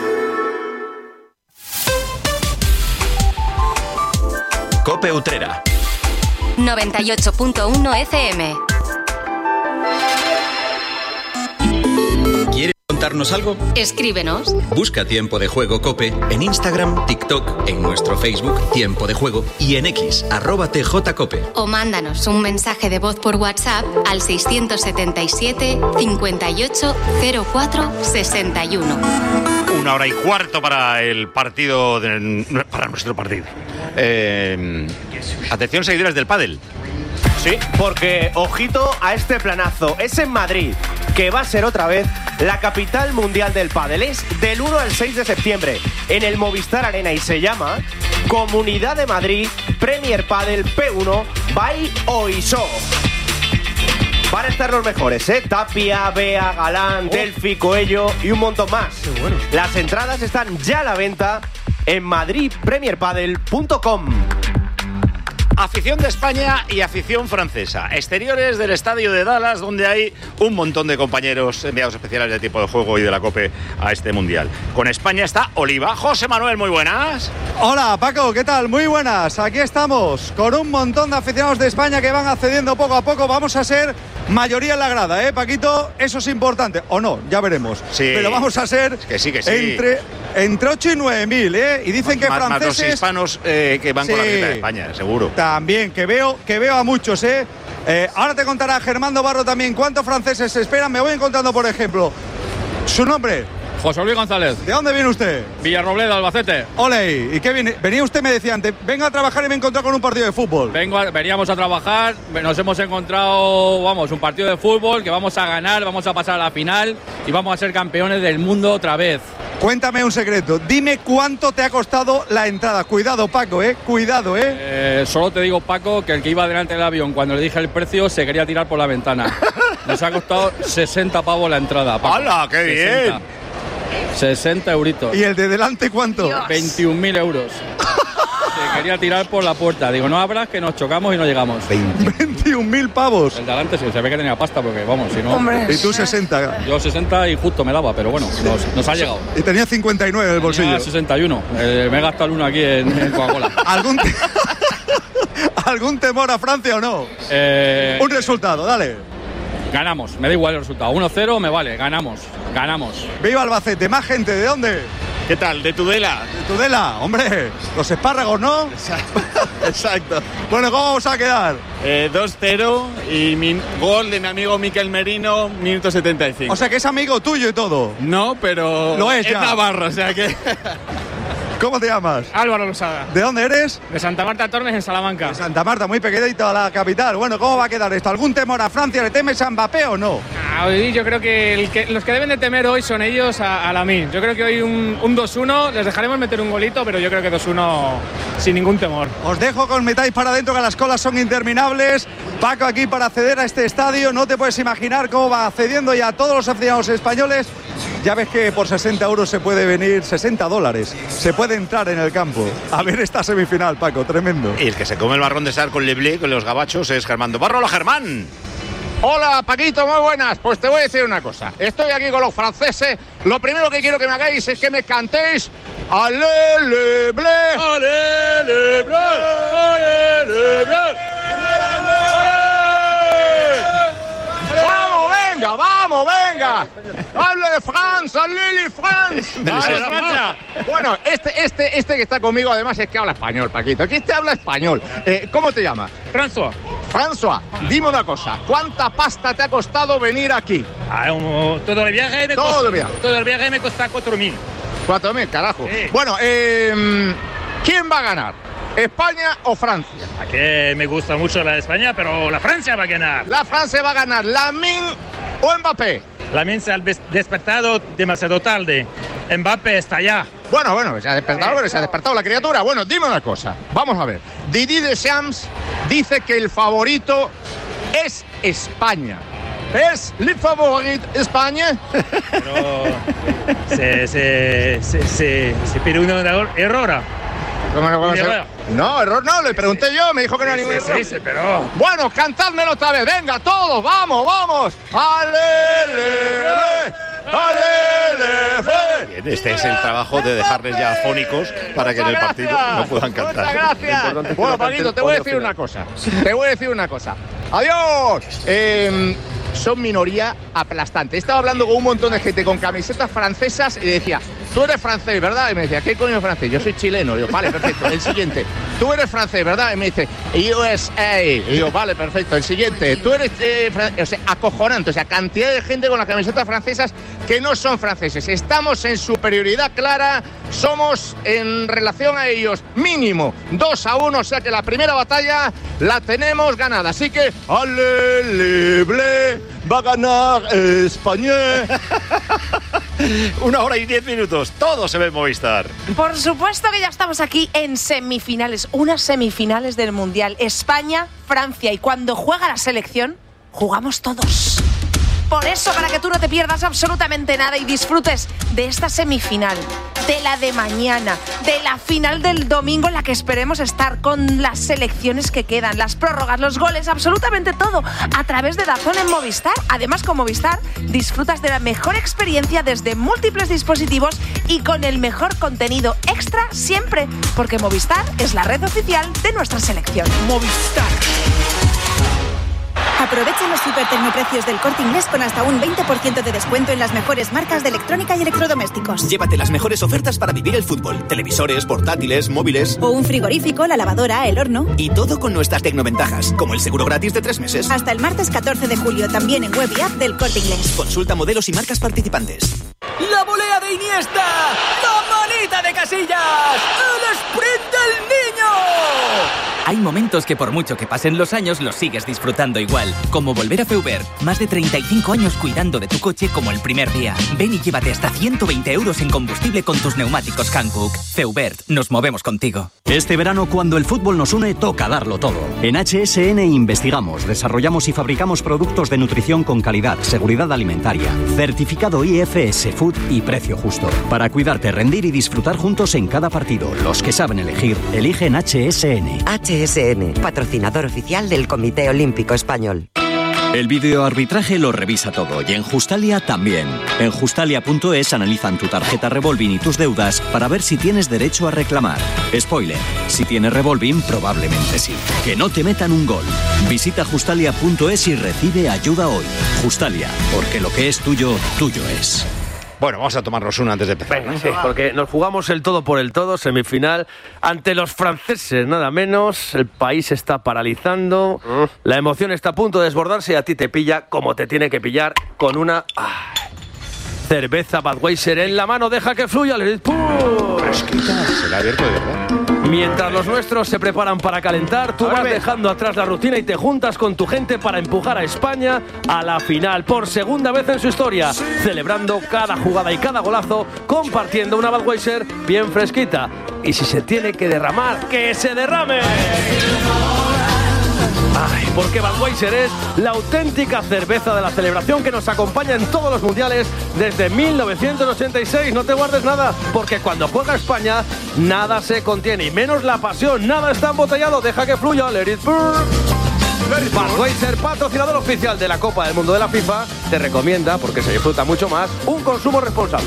COPE Utrera. noventa y ocho punto uno F M. ¿Quieres contarnos algo? Escríbenos. Busca Tiempo de Juego COPE en Instagram, TikTok, en nuestro Facebook Tiempo de Juego y en X, arroba tjcope. O mándanos un mensaje de voz por WhatsApp al seiscientos setenta y siete, cincuenta y ocho, cero cuatro, sesenta y uno. Una hora y cuarto para el partido, de, para nuestro partido. Eh, atención, seguidores del pádel. Sí, porque ojito a este planazo. Es en Madrid, que va a ser otra vez la capital mundial del pádel. Es del uno al seis de septiembre en el Movistar Arena y se llama Comunidad de Madrid Premier Padel P uno by Oiso. Van a estar los mejores, ¿eh? Tapia, Bea, Galán, oh. Delphi, Coello y un montón más. Qué bueno. Las entradas están ya a la venta en madrid premier padel punto com. Afición de España y afición francesa. Exteriores del estadio de Dallas, donde hay un montón de compañeros enviados especiales de tiempo de juego y de la COPE a este mundial. Con España está Oliva. José Manuel, muy buenas. Hola, Paco, ¿qué tal? Muy buenas. Aquí estamos con un montón de aficionados de España que van accediendo poco a poco. Vamos a ser mayoría en la grada, ¿eh, Paquito? Eso es importante. O no, ya veremos. Sí. Pero vamos a ser que sí, que sí. entre, entre ocho y nueve mil, ¿eh? Y dicen que más, franceses... Más los hispanos eh, que van sí. con la camiseta de España, seguro. También, que veo, que veo a muchos, ¿eh? ¿eh? Ahora te contará Germán Barro también cuántos franceses se esperan. Me voy encontrando, por ejemplo, su nombre. José Luis González. ¿De dónde viene usted? Villarrobledo, Albacete. Ole, ¿y qué viene? Venía usted, me decía antes, venga a trabajar y me he encontrado con un partido de fútbol. Vengo a, veníamos a trabajar, nos hemos encontrado, vamos, un partido de fútbol que vamos a ganar, vamos a pasar a la final y vamos a ser campeones del mundo otra vez. Cuéntame un secreto, dime cuánto te ha costado la entrada. Cuidado, Paco, eh, cuidado, eh. eh solo te digo, Paco, que el que iba delante del avión, cuando le dije el precio, se quería tirar por la ventana. Nos ha costado sesenta pavos la entrada, Paco. ¡Hala, qué sesenta. bien! sesenta euritos. ¿Y el de delante cuánto? veintiún mil euros. Se quería tirar por la puerta. Digo, no abras que nos chocamos y no llegamos. veintiún mil pavos. El de delante sí, se ve que tenía pasta porque, vamos, si no... Hombre. Y tú sesenta. Yo sesenta y justo me daba, pero bueno, nos, nos ha llegado. Y tenía cincuenta y nueve en el bolsillo. Tenía sesenta y uno. Eh, me he gastado el uno aquí en, en Coca-Cola. ¿Algún, te... ¿Algún temor a Francia o no? Eh... Un resultado, dale. Ganamos, me da igual el resultado. uno cero me vale, ganamos, ganamos. ¡Viva Albacete! ¿Más gente? ¿De dónde? ¿Qué tal? ¿De Tudela? De Tudela, hombre. Los espárragos, ¿no? Exacto. Bueno, ¿cómo vamos a quedar? Eh, dos cero y mi gol de mi amigo Miquel Merino, minuto setenta y cinco. O sea que es amigo tuyo y todo. No, pero lo es, es ya. Navarro, o sea que... ¿Cómo te llamas? Álvaro Losada. ¿De dónde eres? De Santa Marta Tormes, en Salamanca. De Santa Marta, muy pequeñito a la capital. Bueno, ¿cómo va a quedar esto? ¿Algún temor a Francia? ¿Le temes a Mbappé o no? Ah, hoy yo creo que, el que los que deben de temer hoy son ellos a, a Lamine. Yo creo que hoy un, un dos uno, les dejaremos meter un golito, pero yo creo que dos uno sin ningún temor. Os dejo con metáis para adentro, que las colas son interminables. Paco aquí para acceder a este estadio. No te puedes imaginar cómo va accediendo ya todos los aficionados españoles. Ya ves que por sesenta euros se puede venir, sesenta dólares, se puede entrar en el campo a ver esta semifinal, Paco, tremendo. Y el que se come el marrón de sal con Leblé, con los gabachos, es Germán Barro. ¡Hola, Germán! Hola, Paquito, muy buenas. Pues te voy a decir una cosa. Estoy aquí con los franceses. Lo primero que quiero que me hagáis es que me cantéis ¡Ale, Leblé! ¡Ale, Leblé! ¡Ale, Leblé! ¡Vamos, venga, vamos, venga! ¡Hable de France! ¡Hable de France! ¡Hable de Francia! Bueno, este, este, este que está conmigo además es que habla español, Paquito. Aquí este habla español. Eh, ¿Cómo te llamas? François. François, dime una cosa. ¿Cuánta pasta te ha costado venir aquí? Ah, um, todo el viaje me todo costa, el viaje. Todo el viaje me cuesta cuatro mil. cuatro mil, carajo. Sí. Bueno, eh, ¿quién va a ganar? ¿España o Francia? A que me gusta mucho la de España, pero la Francia va a ganar. La Francia va a ganar. ¿Lamine o Mbappé? Lamine se ha despertado demasiado tarde. Mbappé está allá. Bueno, bueno, se ha despertado, pero se ha despertado la criatura. Bueno, dime una cosa. Vamos a ver. Didier Deschamps dice que el favorito es España. ¿Es el favorito España? Pero se, se, se, se, se pide un error. ¿Cómo no, cómo se... no, error no, le pregunté yo, me dijo que no era sí, ningún sí, error. Sí, sí, pero... Bueno, cantádmelo otra vez, venga, todos, vamos, vamos. ¡Ale, Bien, este es el trabajo de dejarles ya afónicos para que en el partido no puedan cantar. Muchas gracias. Bueno, Paquito, te voy a decir una cosa. Te voy a decir una cosa. ¡Adiós! Eh, son minoría aplastante. He estado hablando con un montón de gente con camisetas francesas y decía, tú eres francés, ¿verdad? Y me decía, ¿qué coño es francés? Yo soy chileno. Y yo, vale, perfecto. El siguiente, tú eres francés, ¿verdad? Y me dice, U S A. Y yo, vale, perfecto. El siguiente, tú eres, eh, fran... o sea, acojonante. O sea, cantidad de gente con las camisetas francesas que no son franceses. Estamos en superioridad clara. Somos, en relación a ellos, mínimo dos a uno. O sea que la primera batalla la tenemos ganada. Así que, aleluya, va a ganar España. Una hora y diez minutos. Todo se ve en Movistar. Por supuesto que ya estamos aquí en semifinales. Unas semifinales del Mundial. España, Francia. Y cuando juega la selección, jugamos todos. Por eso, para que tú no te pierdas absolutamente nada y disfrutes de esta semifinal, de la de mañana, de la final del domingo en la que esperemos estar, con las selecciones que quedan, las prórrogas, los goles, absolutamente todo, a través de DAZN en Movistar. Además, con Movistar disfrutas de la mejor experiencia desde múltiples dispositivos y con el mejor contenido extra siempre, porque Movistar es la red oficial de nuestra selección. Movistar. Aprovecha los supertecnoprecios del Corte Inglés con hasta un veinte por ciento de descuento en las mejores marcas de electrónica y electrodomésticos. Llévate las mejores ofertas para vivir el fútbol. Televisores, portátiles, móviles. O un frigorífico, la lavadora, el horno. Y todo con nuestras tecnoventajas, como el seguro gratis de tres meses. Hasta el martes catorce de julio, también en web y app del Corte Inglés. Consulta modelos y marcas participantes. ¡La volea de Iniesta! ¡La manita de Casillas! ¡El sprint del niño! Hay momentos que por mucho que pasen los años los sigues disfrutando igual, como volver a Feubert. Más de treinta y cinco años cuidando de tu coche como el primer día. Ven y llévate hasta ciento veinte euros en combustible con tus neumáticos Hankook. Feubert, nos movemos contigo. Este verano, cuando el fútbol nos une, toca darlo todo. En H S N investigamos, desarrollamos y fabricamos productos de nutrición con calidad, seguridad alimentaria, certificado I F S Food y precio justo. Para cuidarte, rendir y disfrutar juntos en cada partido. Los que saben elegir, eligen H S N. H S N, patrocinador oficial del Comité Olímpico Español. El videoarbitraje lo revisa todo y en Justalia también. En justalia punto es analizan tu tarjeta Revolving y tus deudas para ver si tienes derecho a reclamar. Spoiler, si tienes Revolving probablemente sí. Que no te metan un gol. Visita justalia punto es y recibe ayuda hoy. Justalia, porque lo que es tuyo, tuyo es. Bueno, vamos a tomarnos una antes de empezar. Venga, sí, porque nos jugamos el todo por el todo, semifinal, ante los franceses, nada menos. El país se está paralizando, la emoción está a punto de desbordarse y a ti te pilla como te tiene que pillar, con una ah, cerveza Budweiser en la mano. Deja que fluya el fresquita, se la ha abierto de verdad. Mientras los nuestros se preparan para calentar, tú vas dejando atrás la rutina y te juntas con tu gente para empujar a España a la final por segunda vez en su historia, celebrando cada jugada y cada golazo, compartiendo una Budweiser bien fresquita. Y si se tiene que derramar, ¡que se derrame! Ay, porque Budweiser es la auténtica cerveza de la celebración que nos acompaña en todos los mundiales desde mil novecientos ochenta y seis. No te guardes nada, porque cuando juega España, nada se contiene, y menos la pasión. Nada está embotellado, deja que fluya. Let it burn. Budweiser, patrocinador oficial de la Copa del Mundo de la FIFA, te recomienda, porque se disfruta mucho más, un consumo responsable.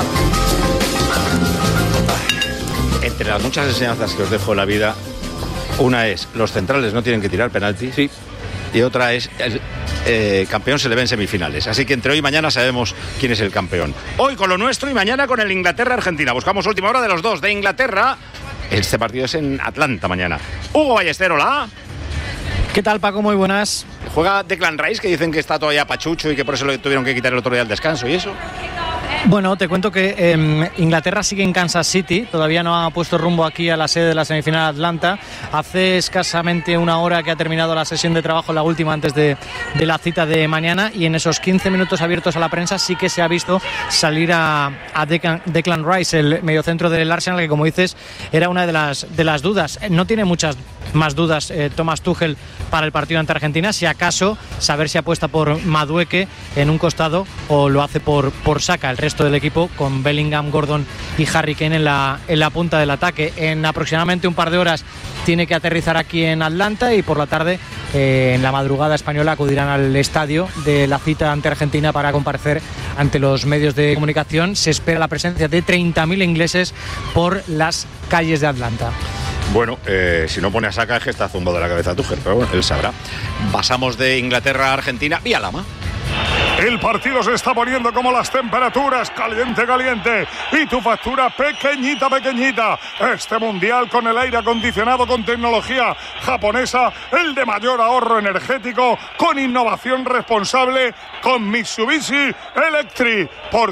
Entre las muchas enseñanzas que os dejo en la vida, una es, los centrales no tienen que tirar penaltis. Sí. Y otra es, el eh, campeón se le ve en semifinales. Así que entre hoy y mañana sabemos quién es el campeón. Hoy con lo nuestro y mañana con el Inglaterra-Argentina. Buscamos última hora de los dos. De Inglaterra, este partido es en Atlanta mañana. Hugo Ballester, hola. ¿Qué tal, Paco? Muy buenas. Juega Declan Rice, que dicen que está todavía pachucho y que por eso le tuvieron que quitar el otro día al descanso. ¿Y eso? Bueno, te cuento que eh, Inglaterra sigue en Kansas City, todavía no ha puesto rumbo aquí a la sede de la semifinal Atlanta. Hace escasamente una hora que ha terminado la sesión de trabajo, la última antes de, de la cita de mañana, y en esos quince minutos abiertos a la prensa sí que se ha visto salir a, a Declan, Declan Rice, el mediocentro del Arsenal, que como dices era una de las, de las dudas. No tiene muchas más dudas eh, Thomas Tuchel para el partido ante Argentina, si acaso saber si apuesta por Madueke en un costado o lo hace por, por Saka, el resto del equipo con Bellingham, Gordon y Harry Kane en la, en la punta del ataque. En aproximadamente un par de horas tiene que aterrizar aquí en Atlanta y por la tarde, eh, en la madrugada española, acudirán al estadio de la cita ante Argentina para comparecer ante los medios de comunicación. Se espera la presencia de treinta mil ingleses por las calles de Atlanta. Bueno, eh, si no pone a Saka es que está zumbado de la cabeza Tuchel, pero bueno, él sabrá. Pasamos de Inglaterra a Argentina vía Lama. El partido se está poniendo como las temperaturas, caliente, caliente. Y tu factura pequeñita, pequeñita. Este mundial con el aire acondicionado con tecnología japonesa, el de mayor ahorro energético, con innovación responsable, con Mitsubishi Electric.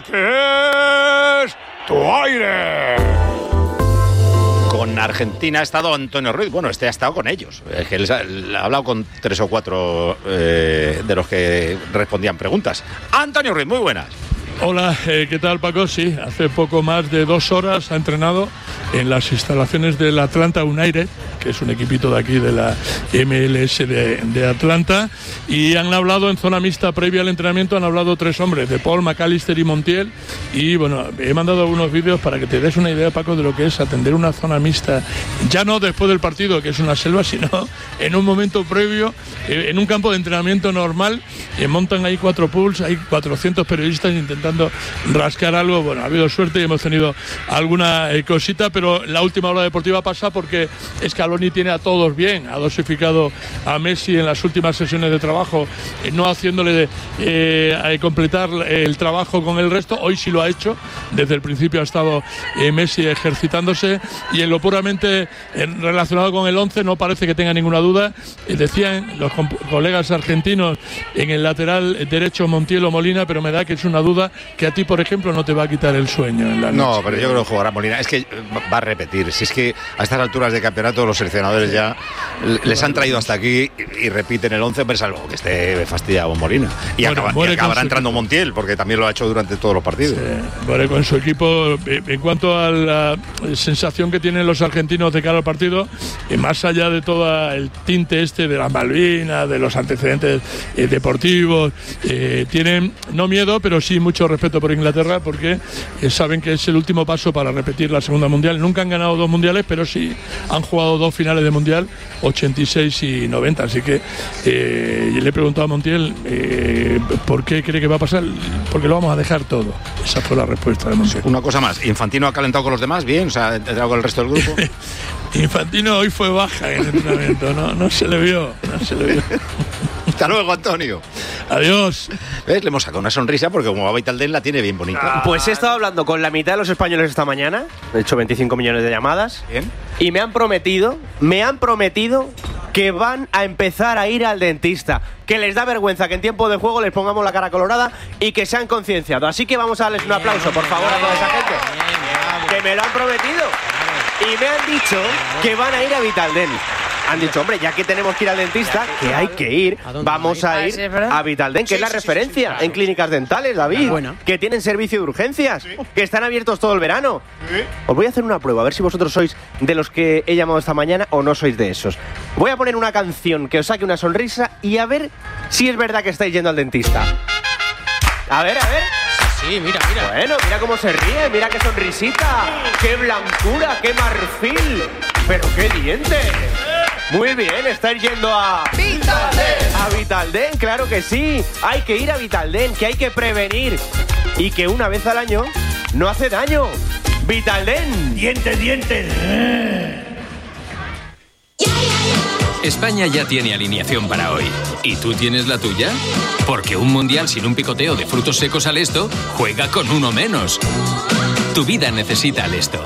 Porque es tu aire. Con Argentina ha estado Antonio Ruiz. Bueno, este ha estado con ellos. Es que les ha, ha hablado con tres o cuatro eh, de los que respondían preguntas. Antonio Ruiz, muy buenas. Hola, eh, ¿qué tal, Paco? Sí, hace poco más de dos horas ha entrenado en las instalaciones del Atlanta United, que es un equipito de aquí de la M L S de, de Atlanta, y han hablado en zona mixta previa al entrenamiento, han hablado tres hombres, de Paul, McAllister y Montiel, y bueno, he mandado algunos vídeos para que te des una idea, Paco, de lo que es atender una zona mixta, ya no después del partido, que es una selva, sino en un momento previo, eh, en un campo de entrenamiento normal, eh, montan ahí cuatro pools, hay cuatrocientos periodistas intentando rascar algo. Bueno, ha habido suerte y hemos tenido alguna eh, cosita, pero la última hora deportiva pasa porque Scaloni tiene a todos bien, ha dosificado a Messi en las últimas sesiones de trabajo, eh, no haciéndole de, eh, a completar el trabajo con el resto. Hoy sí lo ha hecho, desde el principio ha estado eh, Messi ejercitándose, y en lo puramente eh, relacionado con el once no parece que tenga ninguna duda. Eh, decían los colegas argentinos en el lateral derecho Montiel o Molina, pero me da que es una duda que a ti, por ejemplo, no te va a quitar el sueño en la noche. No, pero yo creo que jugará Molina. Es que va a repetir. Si es que a estas alturas de campeonato los seleccionadores ya les han traído hasta aquí y repiten el once, pero salvo que esté fastidiado Molina. Y, bueno, acaba, y acabará entrando equipo. Montiel, porque también lo ha hecho durante todos los partidos. Sí, muere con su equipo. En cuanto a la sensación que tienen los argentinos de cara al partido, más allá de todo el tinte este de las Malvinas, de los antecedentes eh, deportivos, eh, tienen no miedo, pero sí mucho respeto por Inglaterra, porque eh, saben que es el último paso para repetir la segunda mundial. Nunca han ganado dos mundiales, pero sí han jugado dos finales de mundial, ochenta y seis y noventa. Así que eh, le he preguntado a Montiel eh, por qué cree que va a pasar, porque lo vamos a dejar todo. Esa fue la respuesta de Montiel. Una cosa más, ¿Infantino ha calentado con los demás bien? O sea, ¿ha entrado con el resto del grupo? Infantino hoy fue baja en el entrenamiento, no, no se le vio, no se le vio. Hasta luego, Antonio. Adiós. ¿Ves? Le hemos sacado una sonrisa porque como va Vitalden la tiene bien bonita. Pues he estado hablando con la mitad de los españoles esta mañana. He hecho veinticinco millones de llamadas. Bien. Y me han prometido, me han prometido que van a empezar a ir al dentista. Que les da vergüenza que en tiempo de juego les pongamos la cara colorada y que se han concienciado. Así que vamos a darles un aplauso, por favor, a toda esa gente. Que me lo han prometido. Y me han dicho que van a ir a Vitalden. Han dicho, hombre, ya que tenemos que ir al dentista, que hay que ir, vamos a ir a Vitalden, que es la referencia en clínicas dentales, David, que tienen servicio de urgencias, que están abiertos todo el verano. Os voy a hacer una prueba, a ver si vosotros sois de los que he llamado esta mañana o no sois de esos. Voy a poner una canción que os saque una sonrisa y a ver si es verdad que estáis yendo al dentista. A ver, a ver. Sí, mira, mira. Bueno, mira cómo se ríe, mira qué sonrisita, qué blancura, qué marfil, pero qué dientes. Muy bien, estáis yendo a Vitalden. A Vitalden, claro que sí. Hay que ir a Vitalden, que hay que prevenir y que una vez al año no hace daño. Vitalden. Dientes, dientes. España ya tiene alineación para hoy. ¿Y tú tienes la tuya? Porque un mundial sin un picoteo de frutos secos al esto juega con uno menos. Tu vida necesita al esto.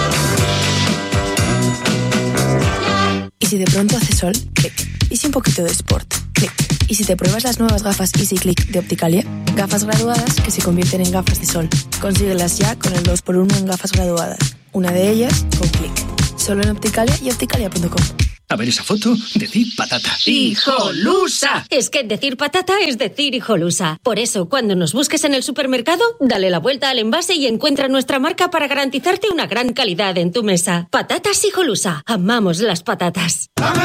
¿Y si de pronto hace sol? Clic. ¿Y si un poquito de sport? Clic. ¿Y si te pruebas las nuevas gafas Easy Click de Opticalia? Gafas graduadas que se convierten en gafas de sol. Consíguelas ya con el dos por uno en gafas graduadas. Una de ellas con Clic. Solo en Opticalia y opticalia punto com. A ver esa foto, decir patata. ¡Hijolusa! Es que decir patata es decir hijolusa. Por eso, cuando nos busques en el supermercado, dale la vuelta al envase y encuentra nuestra marca para garantizarte una gran calidad en tu mesa. Patatas Hijolusa. Amamos las patatas.